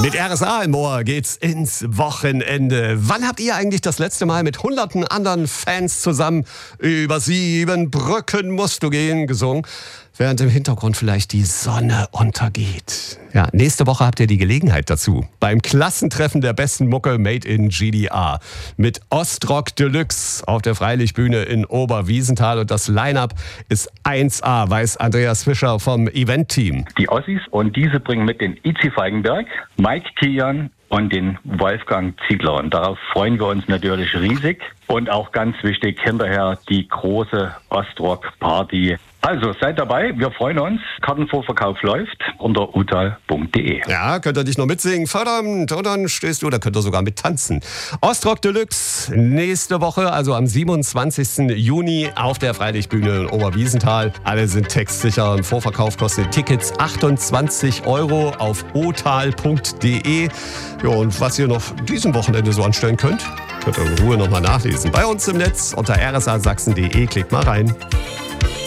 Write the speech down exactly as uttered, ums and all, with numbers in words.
Mit R S A im Ohr geht's ins Wochenende. Wann habt ihr eigentlich das letzte Mal mit hunderten anderen Fans zusammen über sieben Brücken musst du gehen gesungen, während im Hintergrund vielleicht die Sonne untergeht? Ja, nächste Woche habt ihr die Gelegenheit dazu. Beim Klassentreffen der besten Mucke Made in G D R. Mit Ostrock Deluxe auf der Freilichtbühne in Oberwiesenthal. Und das Line-Up ist eins A, weiß Andreas Fischer vom Event-Team. Die Ossis, und diese bringen mit den Itzi Feigenberg, Mike Kian und den Wolfgang Ziegler. Und darauf freuen wir uns natürlich riesig. Und auch ganz wichtig, hinterher die große Ostrock-Party. Also seid dabei, wir freuen uns. Kartenvorverkauf läuft unter utal punkt de. Ja, könnt ihr nicht nur mitsingen, verdammt, und dann stehst du, da könnt ihr sogar mit tanzen. Ostrock Deluxe nächste Woche, also am siebenundzwanzigsten Juni auf der Freilichtbühne in Oberwiesenthal. Alle sind textsicher. Im Vorverkauf kosten Tickets achtundzwanzig Euro auf utal punkt de. Ja, und was ihr noch diesen Wochenende so anstellen könnt, könnt ihr in Ruhe nochmal nachlesen. Bei uns im Netz unter r s a sachsen punkt de. Klickt mal rein.